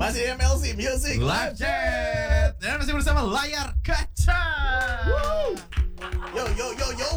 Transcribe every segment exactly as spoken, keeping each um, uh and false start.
Masih M L C Music Live Chat. Dan masih bersama Layar Kaca. Yo yo yo yo.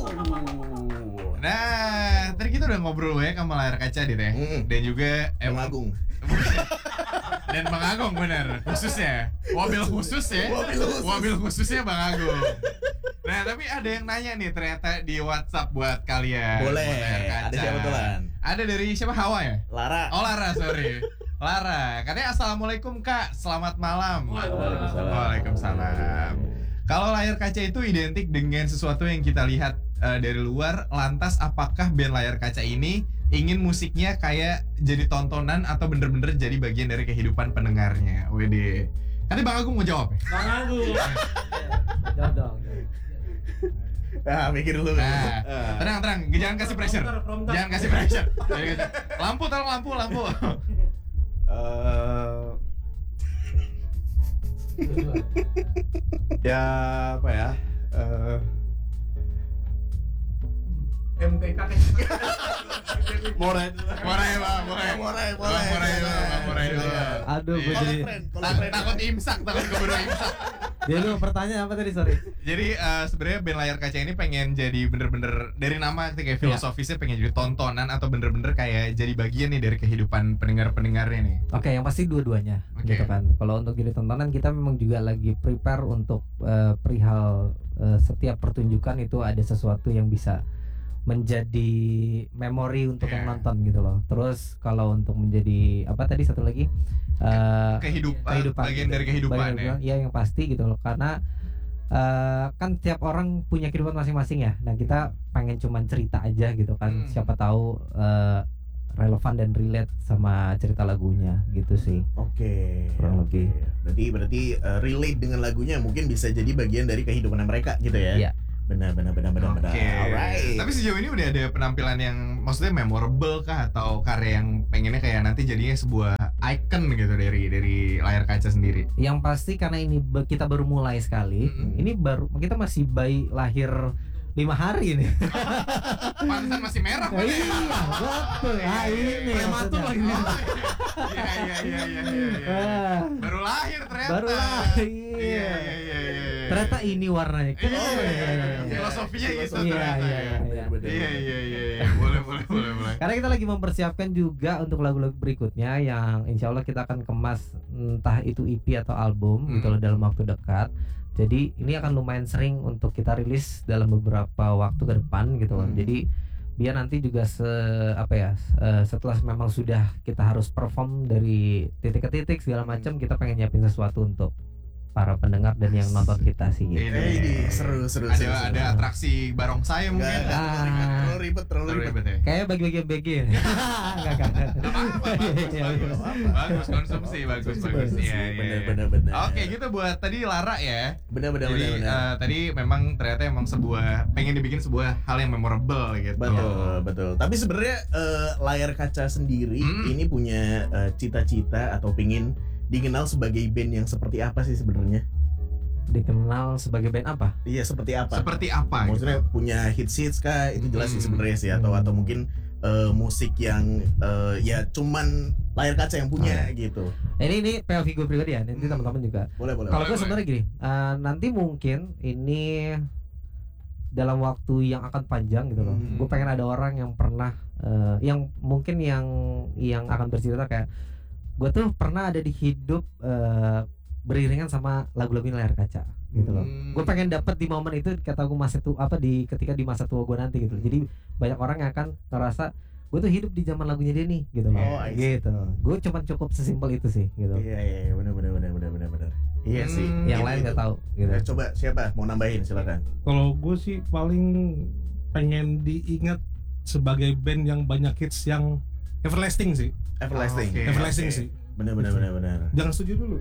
Nah, tadi kita udah ngobrol ya sama Layar Kaca dit ya. Mm. Dan juga Bang Agung. Dan Bang Agung bener, khususnya mobil khusus ya. Mobil khusus. Mobil khususnya Bang Agung. Nah, tapi ada yang nanya nih ternyata di WhatsApp buat kalian. Boleh. Buat Layar Kaca. Ada siapa tuan? Ada dari siapa? Hawa ya? Lara. Oh Lara, sorry. Lara, katanya assalamualaikum kak, selamat malam. Waalaikumsalam. Waalaikumsalam. Kalau layar kaca itu identik dengan sesuatu yang kita lihat uh, dari luar, lantas apakah band Layar Kaca ini ingin musiknya kayak jadi tontonan atau bener-bener jadi bagian dari kehidupan pendengarnya? Wede. Nanti Bang Agung mau jawab ya? Bang Agung. Jawab dong. Ah, mikir dulu. Nah, Ah. tenang tenang, jangan kasih pressure. Prompter, prompter. Jangan kasih pressure. Jangan kasih- Lampu, tolong lampu, lampu. Eh, ya apa ya? Eh, M T K. Morai. Morai bang, morai, Morai, Bang, morai dulu, Bang, morai dulu. Aduh, gue Iya. jadi friend, kalau Tak- friend. takut imsak, takut keburu imsak. Jadi lu pertanyaan apa tadi, sorry? Jadi uh, sebenarnya band Layar Kaca ini pengen jadi bener-bener dari nama kayak filosofisnya pengen jadi tontonan atau bener-bener kayak jadi bagian nih dari kehidupan pendengar-pendengarnya nih. Oke, yang pasti dua-duanya, Oke. gitu kan. Kalau untuk jadi tontonan kita memang juga lagi prepare untuk eh, perihal eh, setiap pertunjukan itu ada sesuatu yang bisa menjadi memori untuk Yeah. yang nonton gitu loh. Terus kalau untuk menjadi apa tadi satu lagi eh, Kehidupan, kehidupan bagian gitu. dari kehidupan Bagian ya. ya yang pasti gitu loh, karena eh, kan tiap orang punya kehidupan masing-masing ya. Nah kita pengen cuman cerita aja gitu kan, Hmm. siapa tahu eh, relevan dan relate sama cerita lagunya gitu sih. Oke. Kurang oke. lebih. Berarti berarti uh, relate dengan lagunya mungkin bisa jadi bagian dari kehidupan mereka gitu ya. Iya. Benar benar benar benar benar. Oke. Alright. Tapi sejauh ini udah ada penampilan yang maksudnya memorable kah atau karya yang pengennya kayak nanti jadinya sebuah icon gitu dari dari Layar Kaca sendiri. Yang pasti karena ini be- kita baru mulai sekali, Mm-mm. ini baru kita masih bayi lahir lima hari nih. Pantesan masih merah Nah, Pak. iya, betul. Ah, ini Prematur maksudnya. lagi. Iya iya iya iya iya. iya. Ah, Baru lahir ternyata. baru lahir. Iya iya iya iya. Ternyata ini warnanya. Iya, Oh, iya, iya, iya. filosofinya gitu Filosofi. Iya, ternyata iya, ya. iya. Benar, benar, Iya benar. iya iya iya. Boleh boleh boleh boleh. Karena kita lagi mempersiapkan juga untuk lagu-lagu berikutnya yang insya Allah kita akan kemas entah itu E P atau album Hmm. gitu loh dalam waktu dekat. Jadi ini akan lumayan sering untuk kita rilis dalam beberapa waktu ke depan gitu loh. Hmm. Jadi biar nanti juga se apa ya eh, setelah memang sudah kita harus perform dari titik ke titik segala macam, kita pengen nyiapin sesuatu untuk para pendengar dan yang nonton kita sih gitu. Ini. Eh, ini seru seru Ada seru. seru. ada atraksi barongsai Enggak, mungkin. enggak, terlalu ribet, Ah. terlalu ribet, terlalu Terlalu ribet. ribet ya. Kayak bagi-bagi B G. Enggak enggak. Apa-apa, bagus, Iya, iya, bagus, iya. bagus konsumsi, bagus, bagus. Iya, iya, Bener iya. bener bener. Oke, gitu buat tadi Lara ya. Bener bener Jadi bener. bener. eh, tadi memang ternyata emang sebuah pengen dibikin sebuah hal yang memorable gitu. Betul, betul. Tapi sebenarnya eh, Layar Kaca sendiri Hmm. ini punya eh, cita-cita atau pingin dikenal sebagai band yang seperti apa sih sebenarnya? Dikenal sebagai band apa? Iya, seperti apa? Seperti apa? Maksudnya gitu? punya hits hits kah? Itu jelas sih Hmm. sebenarnya sih, atau atau mungkin eh, musik yang eh, ya cuman Layar Kaca yang punya gitu. Ini ini P O V gue pribadi ya. Nanti Hmm. teman-teman juga. Boleh boleh. Kalau Boleh, gue boleh. sebenarnya gini, eh, nanti mungkin ini dalam waktu yang akan panjang gitu loh. Hmm. Gue pengen ada orang yang pernah, eh, yang mungkin yang yang akan bercerita kayak gue tuh pernah ada di hidup eh, beriringan sama lagu-lagu Layar Kaca gitu loh. Hmm. Gue pengen dapet di momen itu kata gue masa tuh apa di ketika di masa tua gue nanti gitu. Jadi banyak orang yang akan ngerasa gue tuh hidup di zaman lagunya dia nih gitu loh. Oh, I see. Gitu. Gue cuman cukup sesimpel itu sih gitu. Iya iya iya, benar benar benar benar benar benar. Iya Hmm. sih. Yang Itu- lain itu. nggak tahu gitu. Eh, coba siapa mau nambahin silakan. Kalau gue sih paling pengen diingat sebagai band yang banyak hits yang everlasting sih. Everlasting. Oke. Everlasting Oke. sih. Benar benar benar benar. Jangan setuju dulu.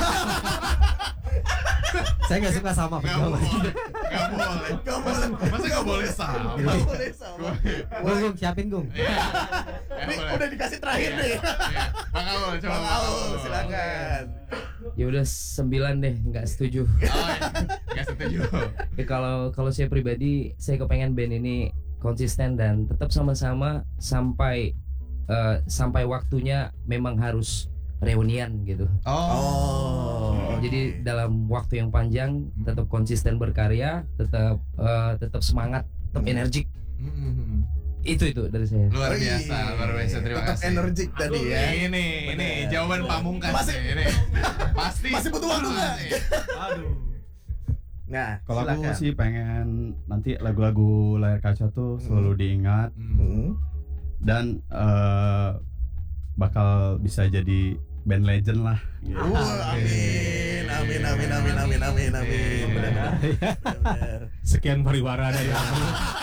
Saya nggak suka sama Nggak penjawab. boleh, nggak boleh. Gak boleh. Masa nggak boleh sama? Gak boleh sama. Gung, Gung, siapin Gung. Iya. Ini Boleh. udah dikasih terakhir nih. Iya. Bang Aul, coba Bang Aul, silakan. Ya udah sembilan deh, nggak setuju. Oh, iya. Nggak setuju. Ya, kalau kalau saya pribadi, saya kepengen band ini konsisten dan tetap sama-sama sampai eh, sampai waktunya memang harus reunian gitu. Oh. Jadi oke. dalam waktu yang panjang tetap konsisten berkarya, tetap eh, tetap semangat, tetap Hmm. energik. Hmm. Itu itu dari saya. Luar Oh, iya. biasa, luar biasa. Terima Tetap kasih. energik tadi ya. Ini, ini Bener. jawaban pamungkas Masih- ya, ini. Pasti. Masih butuh waktu nggak? Pasti. Aduh. Nah, Kalau aku silakan. sih pengen nanti lagu-lagu layar kaca tuh selalu diingat Hmm. Hmm. dan eh, bakal bisa jadi band legend lah. gitu. Wah, amin, amin, amin, amin, amin, amin, amin. Benar, benar. Sekian pariwara dari aku.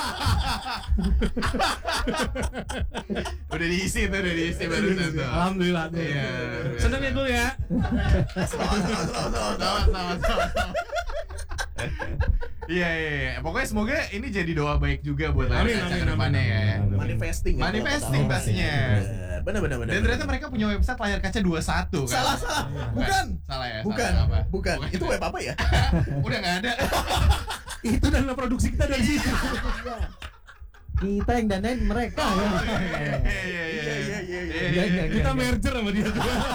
Udah diisi tuh, udah diisi barusan tuh. Alhamdulillah tuh. Iya. Seneng ya gue ya. Sama, sama, sama, sama, sama. Sama, sama, sama. Iya, iya, iya. Pokoknya semoga ini jadi doa baik juga buat layar Amin, kaca amin, ke depannya amin, ya. amin, amin. Manifesting ya, Manifesting kalau kata pastinya. orang. Benar, benar, benar. Dan ternyata mereka punya website layar kaca dua puluh satu kan. Salah, salah. Bukan. Salah ya? Bukan, Salah apa? bukan. Itu web apa ya? Udah nggak ada. Itu dana produksi kita dari situ. Kita yang danain mereka ya. Iya, iya, iya, Iya, iya, iya, iya. Iya, Iya, iya. Kita merger sama dia.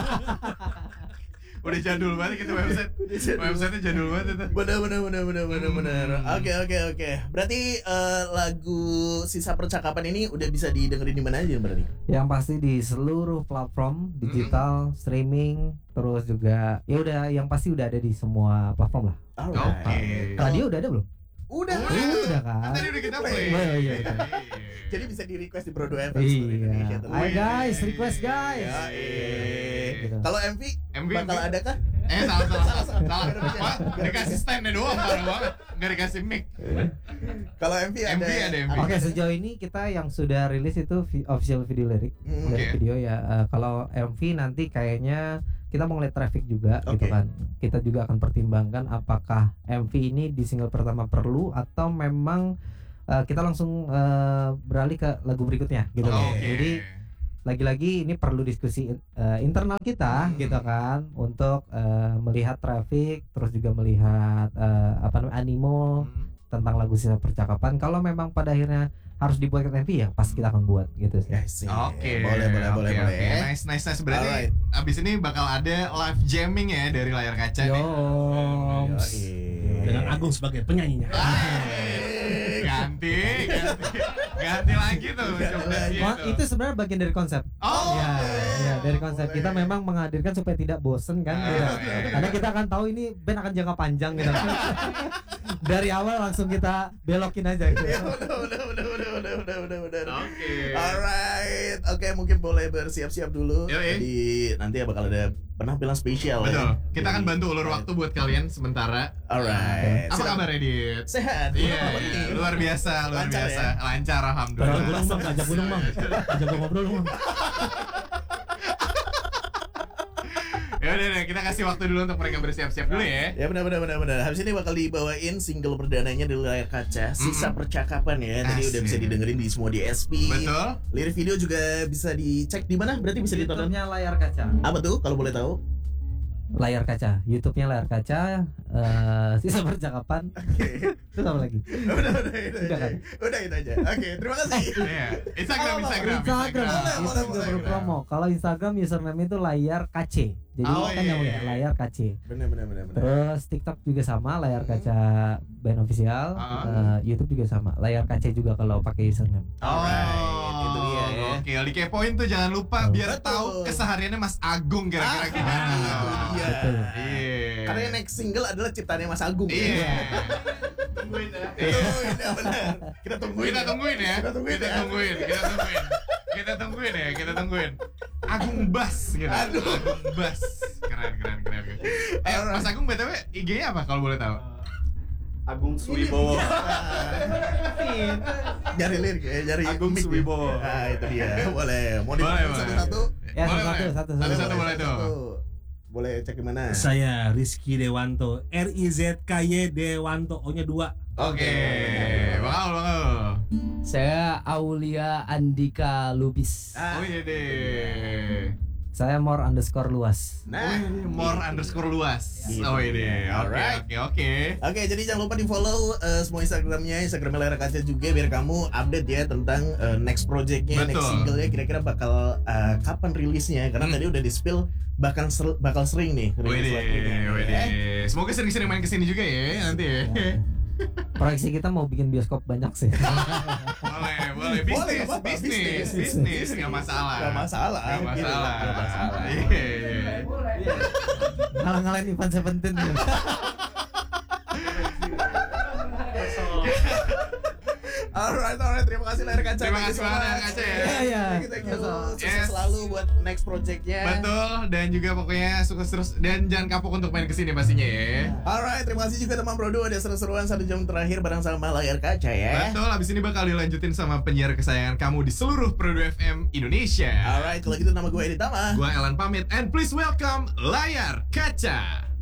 Udah jadul banget itu website. Websitenya jadul banget itu. Benar, benar, benar, benar, benar, benar. Oke, oke, oke. Berarti eh, lagu Sisa Percakapan ini udah bisa didengerin di mana aja berarti? Yang pasti di seluruh platform digital, streaming, terus juga ya udah yang pasti udah ada di semua platform lah. Alright. Oke. Radio udah ada belum? Udah. Udah Kan kan? tadi udah kita play. Oh, iya, iya. Jadi bisa di request di Brodo F M seluruh Indonesia. Iya. tuh. Ayo guys, request guys. Ya, eh. Gitu. Kalau M V M V, bakal M V. ada kah? Eh salah salah salah. Salah. Gak ada mic. Pak, dikasih standnya doang parah banget. Enggak dikasih mic. Kalau M V ada. M V ada M V. Oke, sejauh ini kita yang sudah rilis itu vi- official video lirik Hmm, dari Oke. video ya. Eh, kalau M V nanti kayaknya kita mau ngeliat traffic juga gitu Oke. kan. Kita juga akan pertimbangkan apakah M V ini di single pertama perlu atau memang eh, kita langsung eh, beralih ke lagu berikutnya gitu loh. Oke. Jadi lagi-lagi ini perlu diskusi eh, internal kita Hmm. gitu kan untuk eh, melihat traffic terus juga melihat eh, apa namanya animo Hmm. tentang lagu Sisa Percakapan. Kalau memang pada akhirnya harus dibuat M V ya pasti kita akan buat gitu sih. Ya, sih. Oke. Boleh, boleh, boleh, Oke, boleh. oke. Nice, nice, nice. Berarti Alright. abis ini bakal ada live jamming ya dari layar kaca nih. Yoms. Yoi. Dengan Agung sebagai penyanyinya. Eh, Ganti, ganti, ganti lagi tuh. Ganti coba lagi. dia Wah, tuh. itu sebenarnya bagian dari konsep. Oh, ya, ya dari konsep boleh. kita memang menghadirkan supaya tidak bosen kan Ah, gitu. iya. Karena kita akan tahu ini band akan jangka panjang gitu. Dari awal langsung kita belokin aja gitu. Ya, udah, udah, udah, udah, udah, udah, udah, udah. Oke. Alright, oke mungkin boleh bersiap-siap dulu. Yoi. Jadi nanti ya bakal ada penampilan spesial Betul. ya. Kita akan bantu ulur waktu buat kalian sementara. Alright. Apa Silakan. kabar Edit? Sehat. Iya, Apa iya, nih? luar biasa, luar Lancar biasa, ya? lancar Ajak alhamdulillah. gunung bang, ajak gunung bang, ajak gua ngobrol dong bang. Ya udah deh, kita kasih waktu dulu untuk mereka bersiap-siap dulu ya. Ya benar benar benar benar. Habis ini bakal dibawain single perdananya di layar kaca, Sisa Mm-mm. Percakapan ya. Tadi udah Asik. bisa didengerin di semua D S P. Betul. Lirik video juga bisa dicek di mana? Berarti bisa ditonton. YouTube-nya layar kaca. Apa tuh kalau boleh tahu? Layar kaca, YouTube-nya layar kaca, eh, Sisa Percakapan. Oke. Terus apa lagi? udah udah itu Udah aja. kan? Udah itu aja. Oke, terima kasih. Iya. Instagram, Apa, apa? Instagram, Instagram, Boleh, itu boleh, juga boleh. berpromo. Kalau Instagram username itu layar K C. Jadi Oh, kan iya, namanya iya. layar K C. Benar benar benar benar. Terus TikTok juga sama, layar kaca band official. Ah. Eh, YouTube juga sama, layar K C juga kalau pakai username. Alright, itu dia ya. Oke, dikepoin tuh jangan lupa biar Betul. tahu kesehariannya Mas Agung kira-kira Ah, gimana. itu dia. Betul. Iya. Karena yang next single adalah ciptaannya Mas Agung. Iya. Ya. Tungguin ya. Tungguin ya benar. Kita tungguin. Kita tungguin ya. Kita tungguin Kita ya. tungguin. Kita tungguin. Kita tungguin ya. Kita tungguin. Agung Bas gitu. Aduh. Agung Bas. Keren keren keren. keren. Eh, Mas Agung B T W I G-nya apa kalau boleh tahu? Agung Suwibowo. Nyari lirik ya, nyari Agung mic ya. Suwibowo. Ah, itu dia. Boleh. Mau Boleh, dipanggil boleh. satu-satu? Ya, Boleh, satu-satu, boleh. satu-satu. Satu-satu boleh tuh. Boleh cek di mana? Saya Rizky Dewanto, R I Z K Y Dewanto, O-nya dua. Oke. Bang Aul, Bang Aul. Saya Aulia Andika Lubis. Ah, Oh iya deh. Saya more underscore luas. Nah, more underscore luas. Gitu. Oh ini, oke Alright. oke oke. Oke, jadi jangan lupa di follow uh, semua Instagramnya, Instagramnya Layar Kaca juga biar kamu update ya tentang uh, next projectnya, next Betul. singlenya kira-kira bakal uh, kapan rilisnya. Karena Hmm. tadi udah di spill bakal ser- bakal sering nih rilis Wede, lagunya. wede. Ya. Semoga sering-sering main kesini juga ya nanti ya. Proyeksi kita mau bikin bioskop banyak sih. boleh, boleh. Boleh, Bisnis, nggak apa-apa. bisnis, Bisnis. bisnis, nggak masalah. Gak masalah. Nggak gitu. masalah. Nggak masalah. Iya, iya. Ngalah-ngalahin Ivan Seventeen. Alright, alright. Terima kasih Layar Kaca. Terima Thank you kasih so banget much. Layar Kaca ya. Iya, iya. Thank you, thank you. Sukses Yes. selalu buat next projectnya. Betul, dan juga pokoknya sukses terus dan jangan kapok untuk main kesini pastinya ya. Alright, terima kasih juga teman Prodo. Ada seru-seruan satu jam terakhir bareng sama Layar Kaca ya. Betul, abis ini bakal dilanjutin sama penyiar kesayangan kamu di seluruh Prodo F M Indonesia. Alright, kalau gitu nama gue Edi Tama. Gua Elan pamit and please welcome Layar Kaca.